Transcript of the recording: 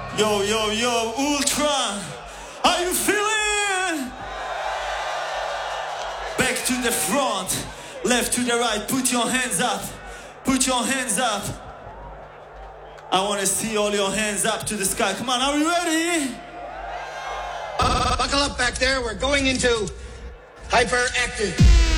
Yo, yo, yo, Ultra, are you feeling? Back to the front, left to the right, put your hands up, put your hands up. I want to see all your hands up to the sky. Come on, are we ready? Buckle up back there, we're going into hyperactive.